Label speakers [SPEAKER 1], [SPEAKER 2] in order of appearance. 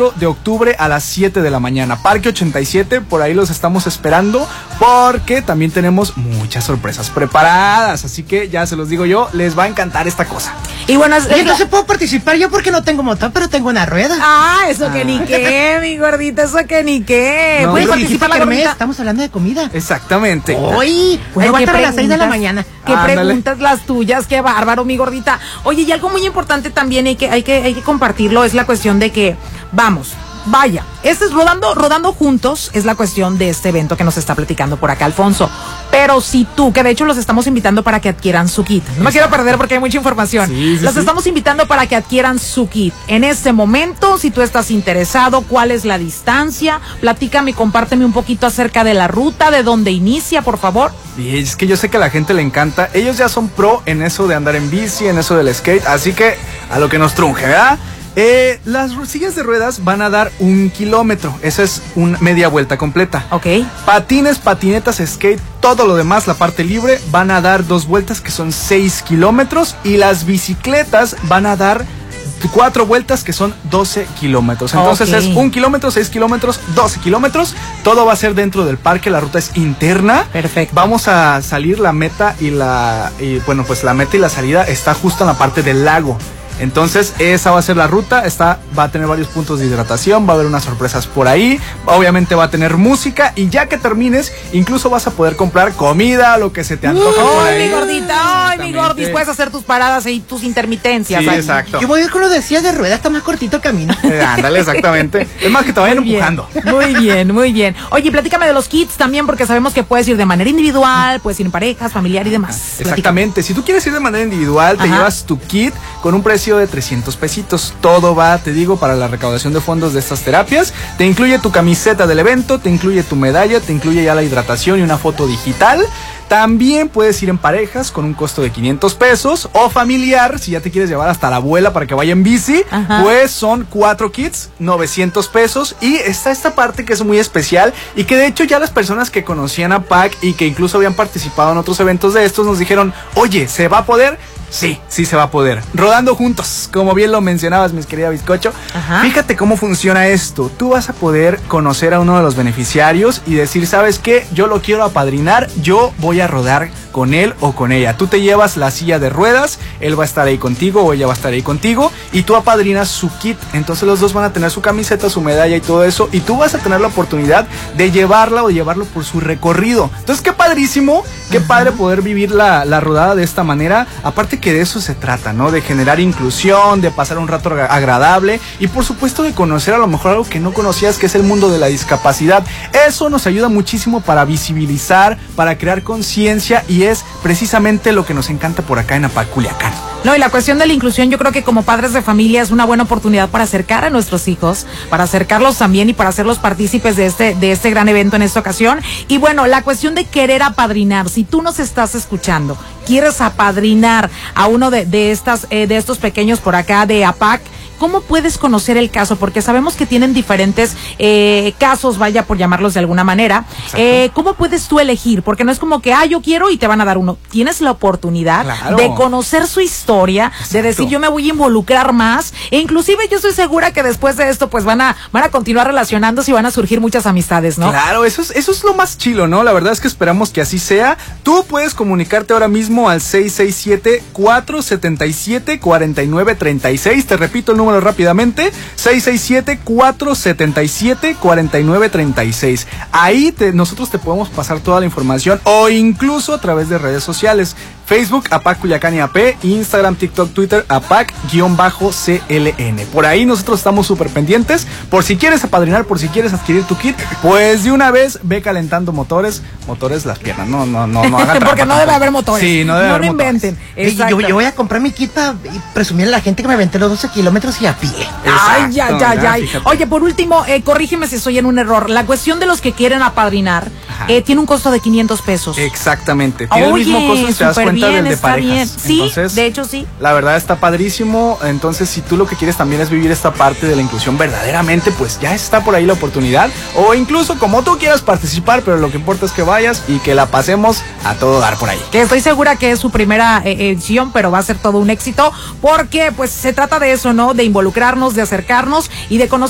[SPEAKER 1] de octubre a las 7 de la mañana. Parque 87, por ahí los estamos esperando porque también tenemos muchas sorpresas preparadas. Así que ya se los digo yo, les va a encantar esta cosa.
[SPEAKER 2] Y bueno,
[SPEAKER 3] entonces puedo participar yo porque no tengo motor, pero tengo una rueda.
[SPEAKER 2] Eso que ni qué, mi gordita, eso que ni qué.
[SPEAKER 1] No,
[SPEAKER 2] ¿Puedes
[SPEAKER 1] pero
[SPEAKER 2] participar la gordita?
[SPEAKER 3] Estamos hablando de comida.
[SPEAKER 1] Exactamente.
[SPEAKER 3] Hoy voy a estar a las 6 de la mañana.
[SPEAKER 2] ¿Qué
[SPEAKER 1] Ándale.
[SPEAKER 2] preguntas las tuyas? Qué bárbaro, mi gordita. Oye, y algo muy importante también hay que compartirlo, es la cuestión de que, vaya, este es rodando juntos, es la cuestión de este evento que nos está platicando por acá Alfonso. Pero si tú, que de hecho los estamos invitando para que adquieran su kit. No me quiero perder porque hay mucha información. Los estamos invitando para que adquieran su kit. En este momento, si tú estás interesado, ¿cuál es la distancia? Platícame y compárteme un poquito acerca de la ruta, de dónde inicia, por favor.
[SPEAKER 1] Y es que yo sé que a la gente le encanta. Ellos ya son pro en eso de andar en bici, en eso del skate. Así que a lo que nos trunje, ¿verdad? Las sillas de ruedas van a dar 1 kilómetro. Esa es una media vuelta completa.
[SPEAKER 2] Ok.
[SPEAKER 1] Patines, patinetas, skate, todo lo demás, la parte libre, van a dar 2 vueltas que son 6 kilómetros. Y las bicicletas van a dar 4 vueltas que son 12 kilómetros. Entonces es 1 kilómetro, 6 kilómetros, 12 kilómetros. Todo va a ser dentro del parque, la ruta es interna.
[SPEAKER 2] Perfecto.
[SPEAKER 1] Vamos a salir, la meta y la meta y la salida está justo en la parte del lago. Entonces esa va a ser la ruta, va a tener varios puntos de hidratación, va a haber unas sorpresas por ahí, obviamente va a tener música y ya que termines, incluso vas a poder comprar comida, lo que se te antoje por ahí.
[SPEAKER 2] Mi gordita, mi gordis, puedes hacer tus paradas y tus intermitencias.
[SPEAKER 1] Sí, exacto.
[SPEAKER 3] Yo voy a ir con lo de sillas de ruedas, está más cortito el camino.
[SPEAKER 1] Ándale, exactamente. Es más que te vayan empujando.
[SPEAKER 2] Muy bien, muy bien. Oye, platícame de los kits también, porque sabemos que puedes ir de manera individual, puedes ir en parejas, familiar y demás.
[SPEAKER 1] Exactamente. Si tú quieres ir de manera individual, te llevas tu kit con un precio de 300 pesitos. Todo va, te digo, para la recaudación de fondos de estas terapias. Te incluye tu camiseta del evento, te incluye tu medalla, te incluye ya la hidratación y una foto digital. También puedes ir en parejas con un costo de 500 pesos o familiar, si ya te quieres llevar hasta la abuela para que vaya en bici, pues son 4 kits, 900 pesos. Y está esta parte que es muy especial y que de hecho ya las personas que conocían a PAC y que incluso habían participado en otros eventos de estos nos dijeron, oye, ¿se va a poder? Sí, sí se va a poder. Rodando juntos, como bien lo mencionabas, mis querida Bizcocho. Fíjate cómo funciona esto. Tú vas a poder conocer a uno de los beneficiarios y decir, ¿sabes qué? Yo lo quiero apadrinar, yo voy a rodar con él o con ella. Tú te llevas la silla de ruedas, él va a estar ahí contigo o ella va a estar ahí contigo y tú apadrinas su kit. Entonces los dos van a tener su camiseta, su medalla y todo eso y tú vas a tener la oportunidad de llevarla o llevarlo por su recorrido. Entonces qué padrísimo, qué padre poder vivir la rodada de esta manera. Aparte que de eso se trata, ¿no? De generar inclusión, de pasar un rato agradable y por supuesto de conocer a lo mejor algo que no conocías, que es el mundo de la discapacidad. Eso nos ayuda muchísimo para visibilizar, para crear conciencia y es precisamente lo que nos encanta por acá en APAC Culiacán.
[SPEAKER 2] No, y la cuestión de la inclusión, yo creo que como padres de familia es una buena oportunidad para acercar a nuestros hijos, para acercarlos también y para hacerlos partícipes de este gran evento en esta ocasión. Y bueno, la cuestión de querer apadrinar, si tú nos estás escuchando, quieres apadrinar a uno de estos pequeños por acá de APAC, ¿cómo puedes conocer el caso? Porque sabemos que tienen diferentes casos, vaya por llamarlos de alguna manera. ¿Cómo puedes tú elegir? Porque no es como que, yo quiero y te van a dar uno. Tienes la oportunidad de conocer su historia, de decir yo me voy a involucrar más. E inclusive yo estoy segura que después de esto pues van a continuar relacionándose y van a surgir muchas amistades, ¿no?
[SPEAKER 1] Claro, eso es lo más chilo, ¿no? La verdad es que esperamos que así sea. Tú puedes comunicarte ahora mismo al 667-477-4936. Te repito el número rápidamente, 667-477-4936. Ahí nosotros te podemos pasar toda la información o incluso a través de redes sociales. Facebook, APAC Culiacán y AP, Instagram, TikTok, Twitter, APAC-CLN. Por ahí nosotros estamos súper pendientes. Por si quieres apadrinar, por si quieres adquirir tu kit, pues de una vez ve calentando motores las piernas. No hagan
[SPEAKER 2] porque no debe haber motores.
[SPEAKER 1] Sí, no debe haber
[SPEAKER 2] inventen.
[SPEAKER 3] Yo voy a comprar mi kit para presumir a la gente que me aventé los 12 kilómetros y a pie.
[SPEAKER 2] Ay. Oye, por último, corrígeme si estoy en un error. La cuestión de los que quieren apadrinar tiene un costo de 500 pesos.
[SPEAKER 1] Exactamente. Tiene el mismo costo si te das cuenta del de parejas.
[SPEAKER 2] Bien. Sí,
[SPEAKER 1] entonces,
[SPEAKER 2] de hecho sí.
[SPEAKER 1] La verdad está padrísimo. Entonces, si tú lo que quieres también es vivir esta parte de la inclusión verdaderamente, pues ya está por ahí la oportunidad. O incluso como tú quieras participar, pero lo que importa es que vayas y que la pasemos a todo dar por ahí.
[SPEAKER 2] Que estoy segura que es su primera edición, pero va a ser todo un éxito porque pues se trata de eso, ¿no? De involucrarnos, de acercarnos y de conocer